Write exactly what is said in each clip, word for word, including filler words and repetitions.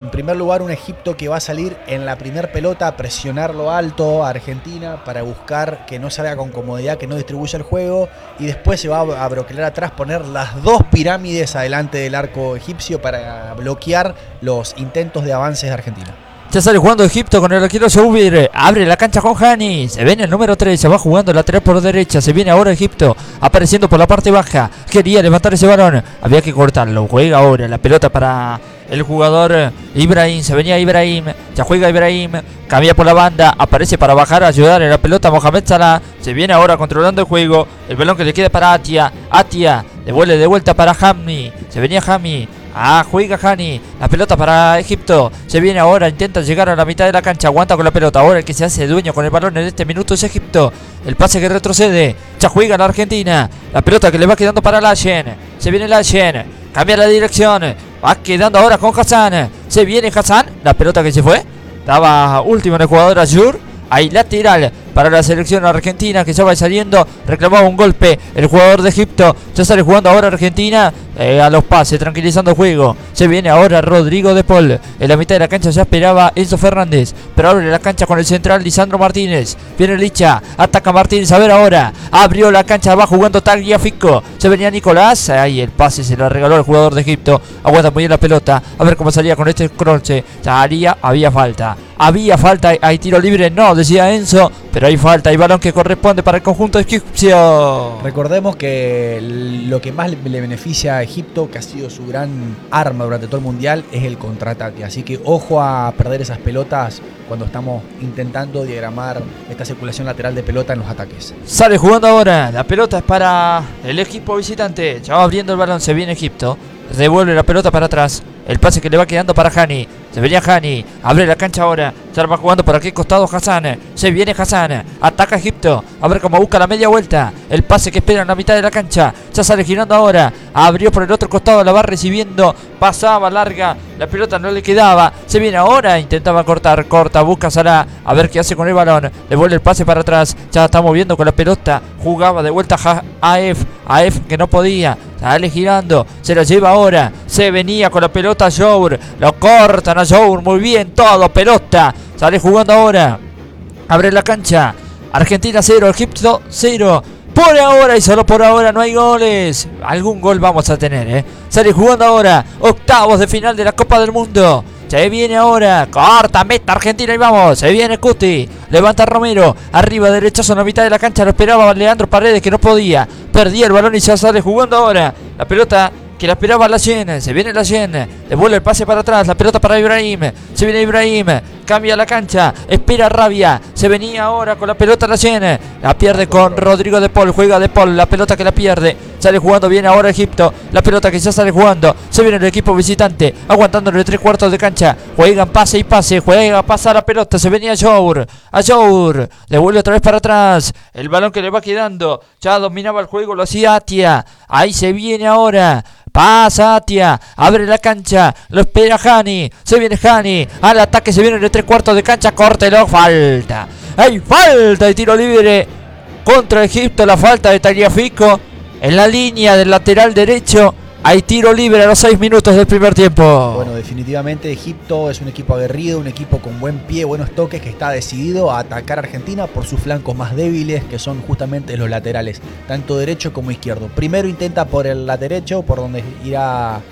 En primer lugar, un Egipto que va a salir en la primer pelota a presionarlo alto a Argentina para buscar que no salga con comodidad, que no distribuya el juego, y después se va a broquelar atrás, poner las dos pirámides adelante del arco egipcio para bloquear los intentos de avances de Argentina. Ya sale jugando Egipto con el arquero Zoubir. Abre la cancha con Hani. Se viene el número tres. Se va jugando el lateral por derecha. Se viene ahora Egipto. Apareciendo por la parte baja. Quería levantar ese balón. Había que cortarlo. Juega ahora la pelota para el jugador Ibrahim. Se venía Ibrahim. Ya juega Ibrahim. Cambia por la banda. Aparece para bajar a ayudar en la pelota Mohamed Salah. Se viene ahora controlando el juego. El balón que le queda para Atia. Atia. Devuelve de vuelta para Hammi. Se venía Hammi. Ah, juega Hani, la pelota para Egipto. Se viene ahora, intenta llegar a la mitad de la cancha. Aguanta con la pelota, ahora el que se hace dueño con el balón en este minuto es Egipto. El pase que retrocede, ya juega la Argentina. La pelota que le va quedando para Lashen. Se viene Lashen, cambia la dirección. Va quedando ahora con Hassan. Se viene Hassan, la pelota que se fue. Estaba último en el jugador Ayur. Hay lateral para la selección argentina que ya va saliendo. Reclamaba un golpe el jugador de Egipto. Ya sale jugando ahora Argentina eh, a los pases, tranquilizando el juego. Se viene ahora Rodrigo de Paul. En la mitad de la cancha ya esperaba Enzo Fernández. Pero abre la cancha con el central Lisandro Martínez. Viene Licha, ataca Martínez. A ver ahora. Abrió la cancha, va jugando Tagliafico. Se venía Nicolás. Ahí el pase se lo regaló el jugador de Egipto. Aguanta muy bien la pelota. A ver cómo salía con este croche. Ya haría, había falta. Había falta, hay tiro libre, no, decía Enzo, pero hay falta, hay balón que corresponde para el conjunto egipcio. Recordemos que lo que más le beneficia a Egipto, que ha sido su gran arma durante todo el Mundial, es el contraataque. Así que ojo a perder esas pelotas cuando estamos intentando diagramar esta circulación lateral de pelota en los ataques. Sale jugando ahora, la pelota es para el equipo visitante, ya va abriendo el balón, se viene Egipto, devuelve la pelota para atrás. El pase que le va quedando para Hani. Se venía Hani. Abre la cancha ahora. Ya va jugando por aquí costado Hassan. Se viene Hassan. Ataca Egipto. A ver cómo busca la media vuelta. El pase que espera en la mitad de la cancha. Ya sale girando ahora. Abrió por el otro costado. La va recibiendo. Pasaba larga. La pelota no le quedaba. Se viene ahora. Intentaba cortar. Corta. Busca Salah. A ver qué hace con el balón. Devuelve el pase para atrás. Ya está moviendo con la pelota. Jugaba de vuelta a Aef. Aef que no podía. Sale girando. Se lo lleva ahora. Se venía con la pelota Jour. Lo cortan a Jour. Muy bien todo. Pelota. Sale jugando ahora. Abre la cancha. Argentina cero. Egipto cero. Por ahora y solo por ahora no hay goles. Algún gol vamos a tener, ¿eh? Sale jugando ahora. Octavos de final de la Copa del Mundo. Se viene ahora. Corta, meta Argentina y vamos. Se viene Cuti. Levanta Romero. Arriba derechazo en la mitad de la cancha. Lo esperaba Leandro Paredes que no podía. Perdía el balón y ya sale jugando ahora. La pelota que la esperaba Lashen. Se viene Lashen. Devuelve el pase para atrás. La pelota para Ibrahim. Se viene Ibrahim. Cambia la cancha. Espera Rabia. Se venía ahora con la pelota Lashen. La pierde con Rodrigo de Paul. Juega de Paul. La pelota que la pierde. Sale jugando bien ahora Egipto. La pelota que ya sale jugando. Se viene el equipo visitante. Aguantándole tres cuartos de cancha. Juegan pase y pase. Juega, pasa la pelota. Se venía Jour. A Jour. Devuelve otra vez para atrás. El balón que le va quedando. Ya dominaba el juego. Lo hacía Atia. Ahí se viene ahora. Pasa Atia, abre la cancha, lo espera Hani, se viene Hani, al ataque se viene de tres cuartos de cancha, córtelo, falta, hay falta de tiro libre contra Egipto, la falta de Tagliafico en la línea del lateral derecho, hay tiro libre a los seis minutos del primer tiempo. Bueno, definitivamente Egipto es un equipo aguerrido, un equipo con buen pie, buenos toques, que está decidido a atacar a Argentina por sus flancos más débiles, que son justamente los laterales, tanto derecho como izquierdo. Primero intenta por el lateral derecho, por donde irá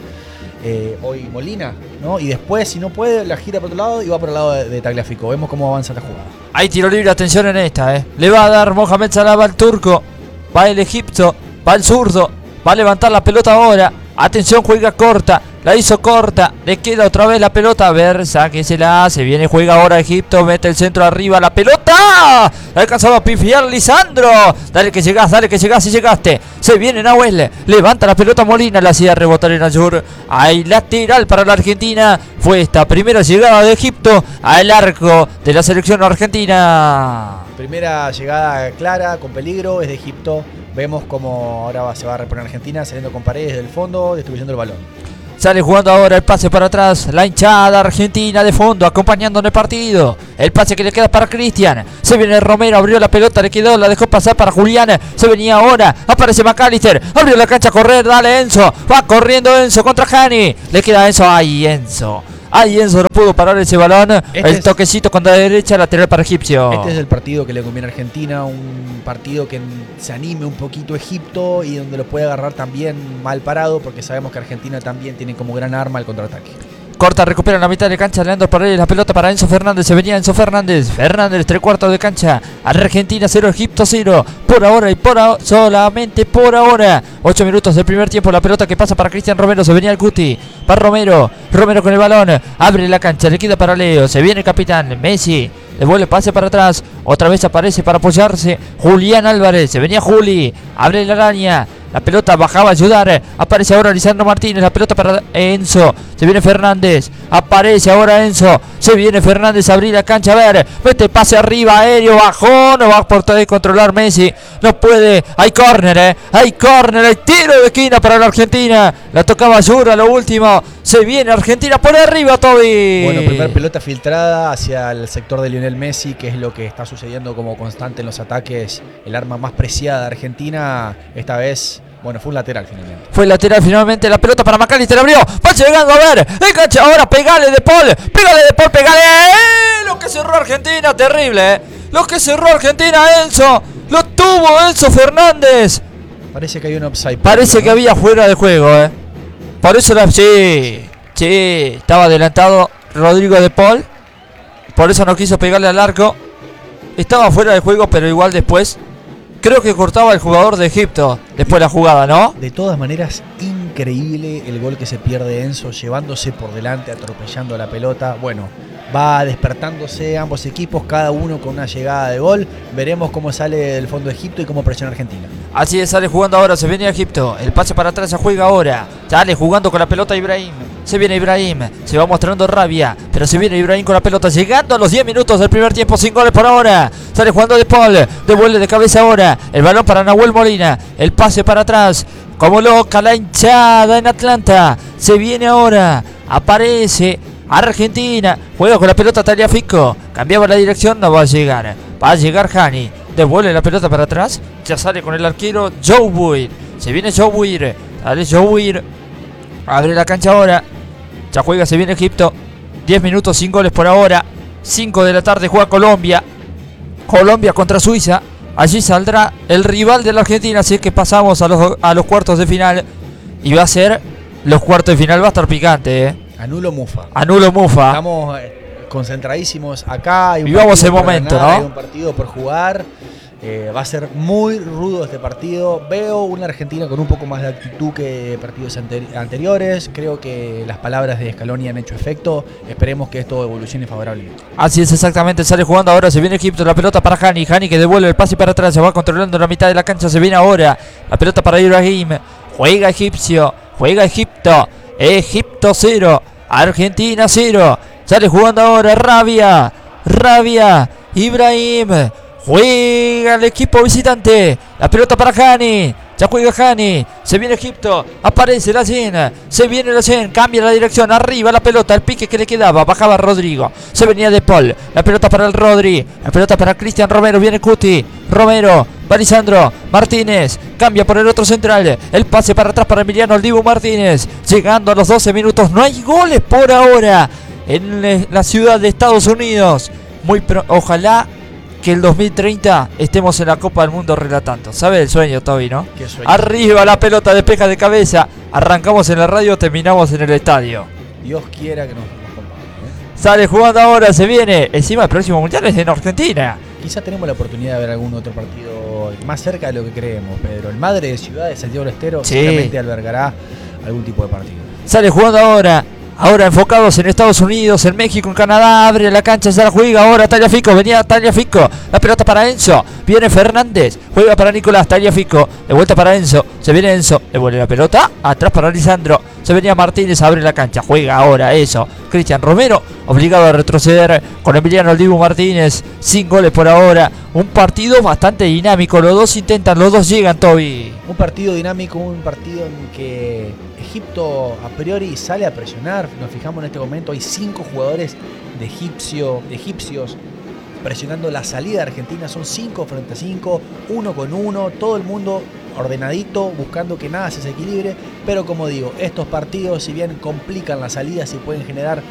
eh, hoy Molina, ¿no? Y después, si no puede, la gira por otro lado y va por el lado de, de Tagliafico. Vemos cómo avanza la jugada. Hay tiro libre, atención en esta, ¿eh? Le va a dar Mohamed Salah al turco, va el Egipto, va el zurdo. Va a levantar la pelota ahora. Atención, juega corta. La hizo corta. Le queda otra vez la pelota. A ver, sáquesela. Se viene, juega ahora Egipto. Mete el centro arriba. La pelota. La alcanzaba a pifiar Lisandro. Dale que llegás, dale que llegás y llegaste. Se viene Nahuel. Levanta la pelota Molina. La hacía rebotar en Ayur. Hay lateral para la Argentina. Fue esta primera llegada de Egipto al arco de la selección argentina. Primera llegada clara, con peligro, es de Egipto. Vemos cómo ahora se va a reponer Argentina, saliendo con Paredes del fondo, distribuyendo el balón. Sale jugando ahora el pase para atrás. La hinchada argentina de fondo, acompañando en el partido. El pase que le queda para Cristian. Se viene Romero, abrió la pelota, le quedó, la dejó pasar para Julián. Se venía ahora, aparece McAllister. Abrió la cancha a correr, dale Enzo. Va corriendo Enzo contra Hani. Le queda Enzo, ay Enzo. Ahí Enzo no pudo parar ese balón. Este el es, toquecito con la derecha, lateral para Egipcio. Este es el partido que le conviene a Argentina, un partido que se anime un poquito Egipto y donde lo puede agarrar también mal parado, porque sabemos que Argentina también tiene como gran arma el contraataque. Corta, recupera la mitad de cancha, Leandro Paredes, la pelota para Enzo Fernández, se venía Enzo Fernández, Fernández, tres cuartos de cancha, Argentina cero, Egipto cero, por ahora y por ahora, solamente por ahora, ocho minutos del primer tiempo, la pelota que pasa para Cristian Romero, se venía el Cuti, para Romero, Romero con el balón, abre la cancha, le queda para Leo, se viene el capitán, Messi, devuelve pase para atrás, otra vez aparece para apoyarse, Julián Álvarez, se venía Juli, abre la araña, la pelota bajaba a ayudar, aparece ahora Lisandro Martínez, la pelota para Enzo, se viene Fernández, aparece ahora Enzo, se viene Fernández a abrir la cancha, a ver, mete pase arriba, aéreo, bajó, no va a poder controlar Messi, no puede, hay córner, eh, hay córner, hay tiro de esquina para la Argentina, la tocaba Yura, lo último, se viene Argentina por arriba, Toby. Bueno, primer pelota filtrada hacia el sector de Lionel Messi, que es lo que está sucediendo como constante en los ataques, el arma más preciada de Argentina, esta vez. Bueno, fue un lateral finalmente. Fue lateral finalmente, la pelota para McAllister, abrió, va llegando, a ver, engancha ahora, pegale de Paul, pegale de Paul, pegale, ¡eh! Lo que cerró Argentina, terrible, ¿eh? Lo que cerró Argentina, Enzo, lo tuvo Enzo Fernández. Parece que hay un offside. Parece ¿no? que había fuera de juego, ¿eh? Por eso la... Sí, sí, estaba adelantado Rodrigo de Paul, por eso no quiso pegarle al arco. Estaba fuera de juego, pero igual después... Creo que cortaba el jugador de Egipto después de la jugada, ¿no? De todas maneras, increíble el gol que se pierde Enzo, llevándose por delante, atropellando la pelota. Bueno, va despertándose ambos equipos, cada uno con una llegada de gol. Veremos cómo sale del fondo de Egipto y cómo presiona Argentina. Así es, sale jugando ahora, se viene a Egipto. El pase para atrás se juega ahora. Sale jugando con la pelota Ibrahim. Se viene Ibrahim, se va mostrando rabia, pero se viene Ibrahim con la pelota, llegando a los diez minutos del primer tiempo, sin goles por ahora. Sale jugando de Paul, devuelve de cabeza ahora, el balón para Nahuel Molina, el pase para atrás, como loca la hinchada en Atlanta. Se viene ahora, aparece Argentina, juega con la pelota Tagliafico, cambiaba la dirección, no va a llegar, va a llegar Hani, devuelve la pelota para atrás, ya sale con el arquero Joe Buir, se viene Joe Buir, sale Joe Buir, abre la cancha ahora. Ya juega, se viene Egipto. diez minutos sin goles por ahora. cinco de la tarde juega Colombia. Colombia contra Suiza. Allí saldrá el rival de la Argentina. Así es que pasamos a los, a los cuartos de final. Y va a ser los cuartos de final. Va a estar picante, ¿eh? Anulo Mufa. Anulo Mufa. Estamos concentradísimos acá. Hay un Vivamos el momento, ganar, ¿no? Hay un partido por jugar. Eh, va a ser muy rudo este partido. Veo una Argentina con un poco más de actitud que partidos anteri- anteriores. Creo que las palabras de Scaloni han hecho efecto. Esperemos que esto evolucione favorablemente. Así es, exactamente. Sale jugando ahora. Se viene Egipto. La pelota para Hani. Hani que devuelve el pase para atrás. Se va controlando la mitad de la cancha. Se viene ahora. La pelota para Ibrahim. Juega Egipcio. Juega Egipto. Egipto cero. Argentina cero. Sale jugando ahora. Rabia. Rabia. Ibrahim. Juega el equipo visitante. La pelota para Hani. Ya juega Hani. Se viene Egipto. Aparece la Yen. Se viene la Yen. Cambia la dirección. Arriba la pelota. El pique que le quedaba. Bajaba Rodrigo. Se venía de Paul. La pelota para el Rodri. La pelota para Cristian Romero. Viene Cuti. Romero. Va Lisandro Martínez. Cambia por el otro central. El pase para atrás para Emiliano El Dibu Martínez. Llegando a los doce minutos. No hay goles por ahora en la ciudad de Estados Unidos. Muy pro- Ojalá que el dos mil treinta estemos en la Copa del Mundo relatando. ¿Sabe el sueño, Toby, no? ¿Qué sueño? Arriba la pelota, despeja de cabeza. Arrancamos en la radio, terminamos en el estadio. Dios quiera que nos, nos acompañe, ¿eh? Sale jugando ahora, se viene. Encima el próximo mundial es en Argentina. Quizá tenemos la oportunidad de ver algún otro partido más cerca de lo que creemos, pero el Madre de Ciudad de Santiago del Estero Sí. seguramente albergará algún tipo de partido. Sale jugando ahora. Ahora enfocados en Estados Unidos, en México, en Canadá. Abre la cancha, ya la juega ahora Tagliafico. Venía Tagliafico. La pelota para Enzo. Viene Fernández. Juega para Nicolás Tagliafico. De vuelta para Enzo. Se viene Enzo. Devuelve la pelota. Atrás para Lisandro. Se venía Martínez. Abre la cancha. Juega ahora eso. Cristian Romero. Obligado a retroceder con Emiliano El Dibu Martínez. Sin goles por ahora. Un partido bastante dinámico. Los dos intentan, los dos llegan, Toby. Un partido dinámico, un partido en que Egipto a priori sale a presionar. Nos fijamos en este momento, hay cinco jugadores de, egipcio, de egipcios presionando la salida de Argentina. Son cinco frente a cinco, uno con uno, todo el mundo ordenadito, buscando que nada se desequilibre. Pero como digo, estos partidos, si bien complican las salidas y pueden generar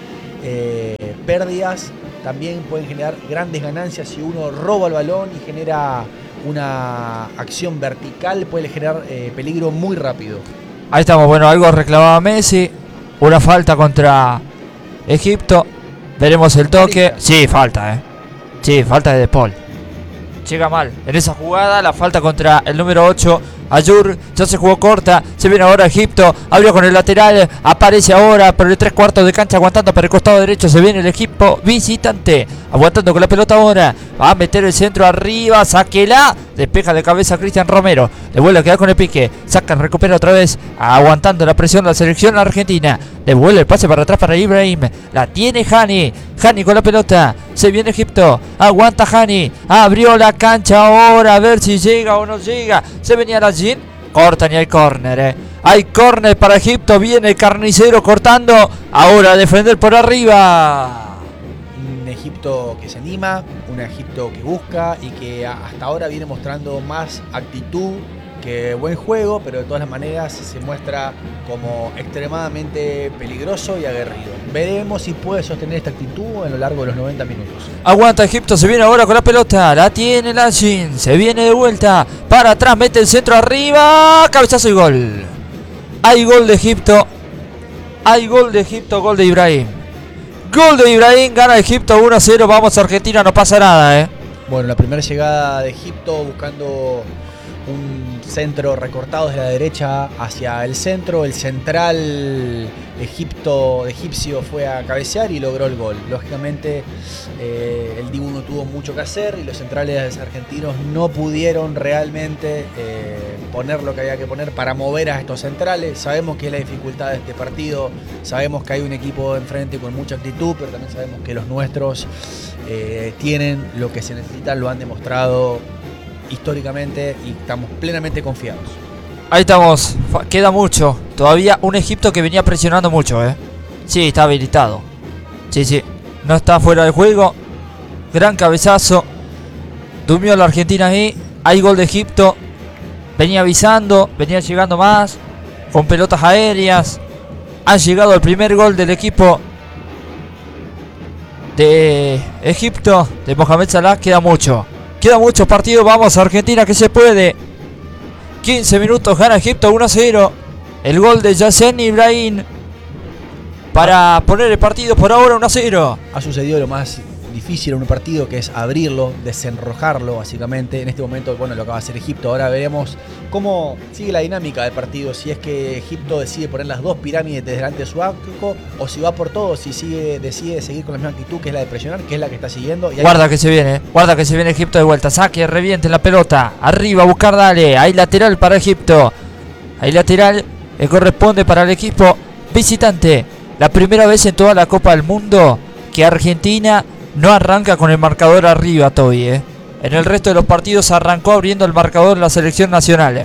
eh, pérdidas, también pueden generar grandes ganancias si uno roba el balón y genera una acción vertical, puede generar eh, peligro muy rápido. Ahí estamos, bueno, algo reclamaba Messi, una falta contra Egipto, veremos el toque. Sí, falta, eh. Sí, falta de De Paul. Llega mal en esa jugada, la falta contra el número ocho, Ayur, ya se jugó corta, se viene ahora Egipto, abrió con el lateral, aparece ahora por el tres cuartos de cancha, aguantando para el costado derecho, se viene el equipo visitante, aguantando con la pelota ahora, va a meter el centro arriba, sáquela, despeja de cabeza Cristian Romero, le vuelve a quedar con el pique, saca, recupera otra vez, aguantando la presión de la selección argentina, devuelve el pase para atrás para Ibrahim, la tiene Hani, Hani con la pelota, se viene Egipto, aguanta Hani, abrió la cancha ahora, a ver si llega o no llega, se venía la Jin, cortan y hay córner, eh. Hay córner para Egipto, viene el carnicero cortando, ahora a defender por arriba. Un Egipto que se anima, un Egipto que busca y que hasta ahora viene mostrando más actitud que buen juego, pero de todas las maneras se muestra como extremadamente peligroso y aguerrido. Veremos si puede sostener esta actitud a lo largo de los noventa minutos. Aguanta Egipto, se viene ahora con la pelota, la tiene Lachin, se viene de vuelta, para atrás, mete el centro arriba, cabezazo y gol. Hay gol de Egipto, hay gol de Egipto, gol de Ibrahim. Gol de Ibrahim, gana Egipto uno a cero, vamos a Argentina, no pasa nada, eh. Bueno, la primera llegada de Egipto buscando un centro recortado desde la derecha hacia el centro, el central Egipto, egipcio fue a cabecear y logró el gol. Lógicamente eh, el Dibu no tuvo mucho que hacer y los centrales argentinos no pudieron realmente eh, poner lo que había que poner para mover a estos centrales. Sabemos que es la dificultad de este partido, sabemos que hay un equipo enfrente con mucha actitud, pero también sabemos que los nuestros eh, tienen lo que se necesita, lo han demostrado históricamente y estamos plenamente confiados. Ahí estamos, queda mucho. Todavía un Egipto que venía presionando mucho, eh. Sí, está habilitado. Sí, sí, no está fuera de juego. Gran cabezazo. Durmió la Argentina ahí. Hay gol de Egipto. Venía avisando, venía llegando más, con pelotas aéreas. Ha llegado el primer gol del equipo de Egipto, de Mohamed Salah. Queda mucho. Queda mucho partido, vamos a Argentina que se puede. quince minutos, gana Egipto uno a cero. El gol de Yassin Ibrahim para poner el partido por ahora uno a cero. Ha sucedido lo más difícil en un partido, que es abrirlo, desenrojarlo básicamente. En este momento, bueno, lo acaba de hacer Egipto. Ahora veremos cómo sigue la dinámica del partido. Si es que Egipto decide poner las dos pirámides delante de su arco, o si va por todo, si sigue, decide seguir con la misma actitud, que es la de presionar, que es la que está siguiendo. Y guarda que se viene, guarda que se viene Egipto de vuelta. Saque, reviente la pelota. Arriba, a buscar, dale. Hay lateral para Egipto. Hay lateral que corresponde para el equipo visitante. La primera vez en toda la Copa del Mundo que Argentina no arranca con el marcador arriba, Toby, ¿eh? En el resto de los partidos arrancó abriendo el marcador en la selección nacional.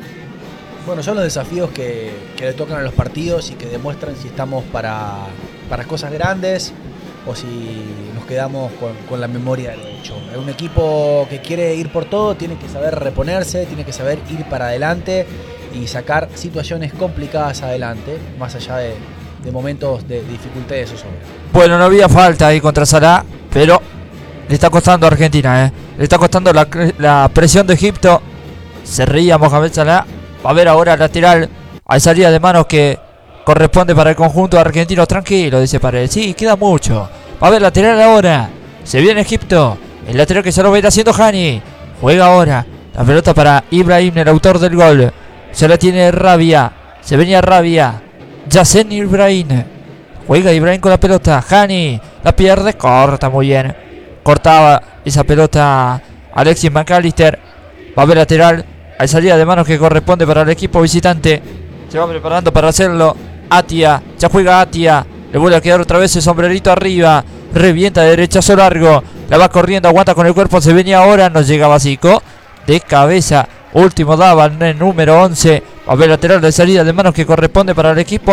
Bueno, son los desafíos que, que le tocan a los partidos y que demuestran si estamos para, para cosas grandes o si nos quedamos con, con la memoria de lo hecho. Un equipo que quiere ir por todo tiene que saber reponerse, tiene que saber ir para adelante y sacar situaciones complicadas adelante, más allá de, de momentos de dificultad de zozobra. Bueno, no había falta ahí contra Salah, pero le está costando a Argentina, ¿eh? Le está costando la, la presión de Egipto. Se reía Mohamed Salah. Va a ver ahora lateral. Hay salida de manos que corresponde para el conjunto argentino. Tranquilo, dice Paredes. Sí, queda mucho. Va a ver lateral ahora. Se viene Egipto. El lateral que se lo va a ir haciendo Hani. Juega ahora. La pelota para Ibrahim, el autor del gol. Se la tiene Rabia. Se venía Rabia. Yassin Ibrahim. Juega Ibrahim con la pelota. Hani la pierde. Corta muy bien. Cortaba esa pelota Alexis McAllister. Va a haber lateral. Hay salida de manos que corresponde para el equipo visitante. Se va preparando para hacerlo Atia. Ya juega Atia. Le vuelve a quedar otra vez el sombrerito arriba. Revienta de derechazo largo. La va corriendo. Aguanta con el cuerpo. Se venía ahora. No llega Basico. De cabeza. Último daba el número once. Va a haber lateral de salida de manos que corresponde para el equipo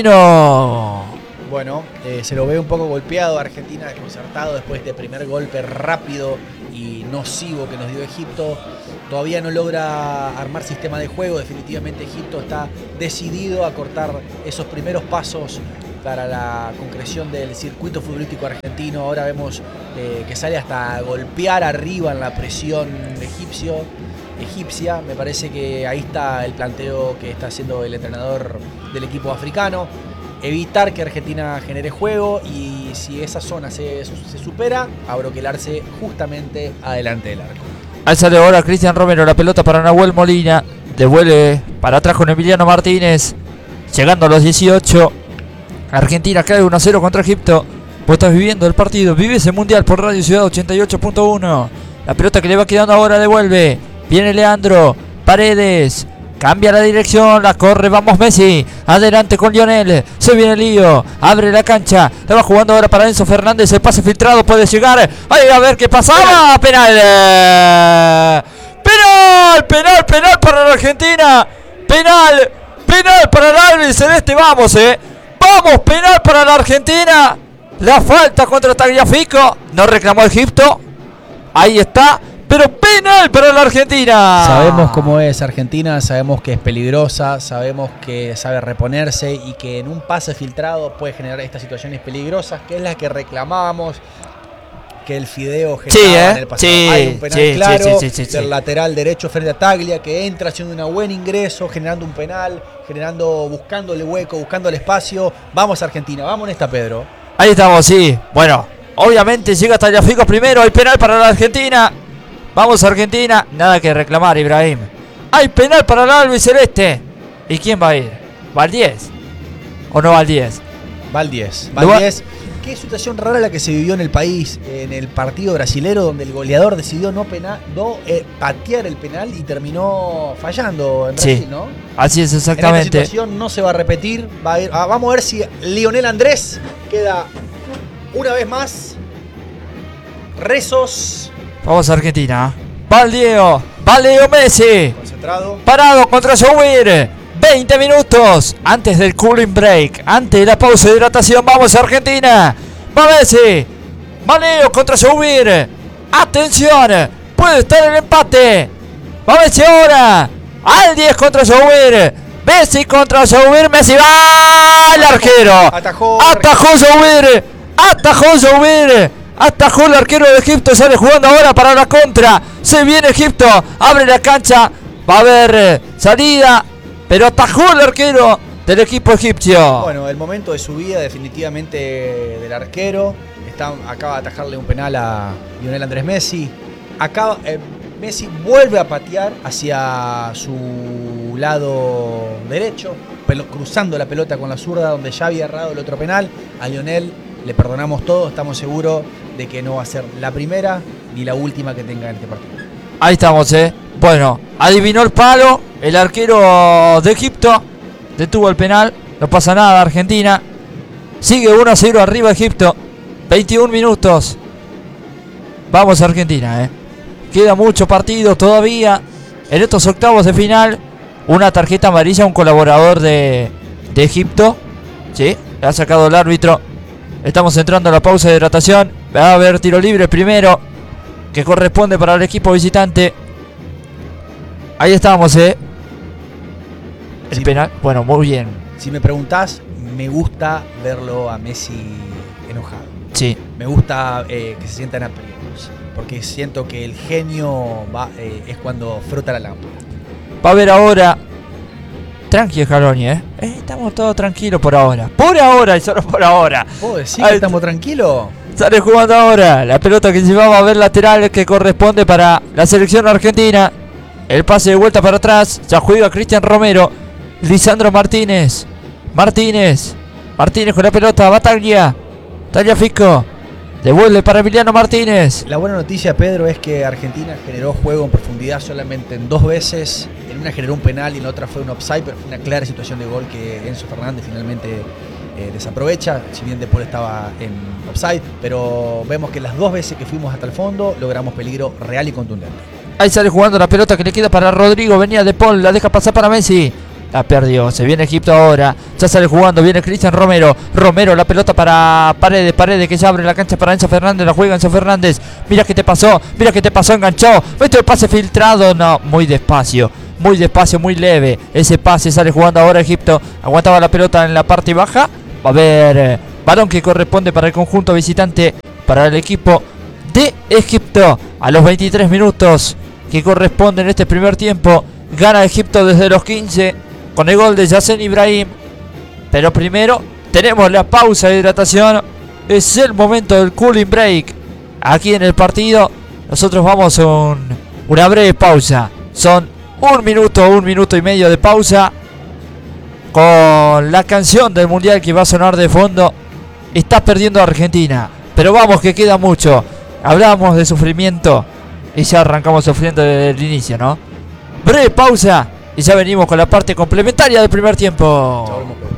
argentino. Bueno, eh, se lo ve un poco golpeado Argentina, desconcertado después de este primer golpe rápido y nocivo que nos dio Egipto. Todavía no logra armar sistema de juego. Definitivamente Egipto está decidido a cortar esos primeros pasos para la concreción del circuito futbolístico argentino. Ahora vemos eh, que sale hasta a golpear arriba en la presión egipcio, egipcia. Me parece que ahí está el planteo que está haciendo el entrenador del equipo africano. Evitar que Argentina genere juego y si esa zona se, se supera, abroquelarse justamente adelante del arco. Ahí sale ahora Cristian Romero, la pelota para Nahuel Molina. Devuelve para atrás con Emiliano Martínez. Llegando a los dieciocho. Argentina cae uno a cero contra Egipto. Vos estás viviendo el partido, vive ese mundial por Radio Ciudad ochenta y ocho punto uno. La pelota que le va quedando ahora devuelve. Viene Leandro Paredes. Cambia la dirección, la corre, vamos Messi. Adelante con Lionel. Se viene el lío. Abre la cancha. La va jugando ahora para Enzo Fernández. El pase filtrado puede llegar. Ay, a ver qué pasaba. Penal. Penal, penal, penal para la Argentina. Penal, penal para el árbitro celeste. Vamos, eh. Vamos, penal para la Argentina. La falta contra Tagliafico. No reclamó Egipto. Ahí está. Pero penal para la Argentina. Sabemos cómo es Argentina, sabemos que es peligrosa, sabemos que sabe reponerse y que en un pase filtrado puede generar estas situaciones peligrosas, que es la que reclamábamos, que el Fideo generaba sí, ¿eh? en el pasado. Sí, Hay un penal sí, claro sí, sí, sí, sí, del sí. lateral derecho frente a Taglia, que entra haciendo un buen ingreso, generando un penal, generando, buscándole hueco, buscando el espacio. Vamos Argentina, vamos en esta, Pedro. Ahí estamos, sí. Bueno, obviamente llega Tagliafico primero. Hay penal para la Argentina. Vamos Argentina, nada que reclamar, Ibrahim. Hay penal para el albiceleste. ¿Y quién va a ir? ¿Va al diez? ¿O no va al diez? Va al diez. Va al diez. Qué situación rara la que se vivió en el país, en el partido brasilero, donde el goleador decidió no, penal, no eh, patear el penal y terminó fallando en Brasil, sí, ¿no? Así es, exactamente. En esta situación no se va a repetir. Va a ir, ah, vamos a ver si Lionel Andrés queda una vez más. Rezos. Vamos a Argentina. Va el Diego. Va Leo Messi. Concentrado. Parado contra Jouir. veinte minutos antes del cooling break. Antes de la pausa de hidratación. Vamos a Argentina. Va Messi. Va Leo contra Jouir. Atención. Puede estar el empate. Va Messi ahora. Al diez contra Jouir. Messi contra Jouir. Messi va al arquero. Atajó. Atajó Jouir. Atajó Jouir. Atajó el arquero de Egipto. Sale jugando ahora para la contra. Se viene Egipto. Abre la cancha. Va a haber eh, salida. Pero atajó el arquero del equipo egipcio. Bueno, el momento de subida definitivamente del arquero. Está, acaba de atajarle un penal a Lionel Andrés Messi. Acaba, eh, Messi vuelve a patear hacia su lado derecho, pelo, cruzando la pelota con la zurda donde ya había errado el otro penal. A Lionel le perdonamos todo. Estamos seguros de que no va a ser la primera ni la última que tenga en este partido. Ahí estamos, eh. Bueno, adivinó el palo el arquero de Egipto. Detuvo el penal. No pasa nada, Argentina. Sigue uno a cero arriba Egipto. veintiún minutos. Vamos a Argentina, eh. Queda mucho partido todavía. En estos octavos de final. Una tarjeta amarilla a un colaborador de, de Egipto. Sí, le ha sacado el árbitro. Estamos entrando a la pausa de hidratación. Va a haber tiro libre primero, que corresponde para el equipo visitante. Ahí estamos, eh. El Sí. penal, bueno, muy bien. Si me preguntás, me gusta verlo a Messi enojado. Sí, Me gusta eh, que se sientan aprietos, porque siento que el genio va, eh, es cuando frota la lámpara. va a haber ahora. Tranqui, Scaloni, eh. eh. Estamos todos tranquilos por ahora. Por ahora y solo por ahora. ¿Puedo decir Ahí que estamos tranquilos? Sale jugando ahora. La pelota que llevaba a ver lateral que corresponde para la selección argentina. El pase de vuelta para atrás. Ya juega Cristian Romero. Lisandro Martínez. Martínez. Martínez con la pelota. Bataglia. Tagliafico. Devuelve para Emiliano Martínez. La buena noticia, Pedro, es que Argentina generó juego en profundidad solamente en dos veces. En una generó un penal y en otra fue un offside, pero fue una clara situación de gol que Enzo Fernández finalmente eh, desaprovecha. Si bien De Paul estaba en offside, pero vemos que las dos veces que fuimos hasta el fondo logramos peligro real y contundente. Ahí sale jugando la pelota que le queda para Rodrigo. Venía De Paul, la deja pasar para Messi. La perdió, se viene Egipto ahora. Ya sale jugando, viene Cristian Romero. Romero, la pelota para Paredes. Paredes que ya abre la cancha para Enzo Fernández. La juega Enzo Fernández. Mira que te pasó, mira que te pasó, enganchó. Mete el pase filtrado, no, muy despacio. Muy despacio, muy leve. Ese pase sale jugando ahora Egipto. Aguantaba la pelota en la parte baja. Va a haber eh, balón que corresponde para el conjunto visitante, para el equipo de Egipto. A los veintitrés minutos que corresponden en este primer tiempo, gana Egipto desde los quince con el gol de Yassen Ibrahim. Pero primero tenemos la pausa de hidratación. Es el momento del cooling break aquí en el partido. Nosotros vamos a un, una breve pausa. Son un minuto, un minuto y medio de pausa, con la canción del mundial que va a sonar de fondo. Está perdiendo Argentina, pero vamos que queda mucho. Hablamos de sufrimiento y ya arrancamos sufriendo desde el inicio, ¿no? Breve pausa y ya venimos con la parte complementaria del primer tiempo.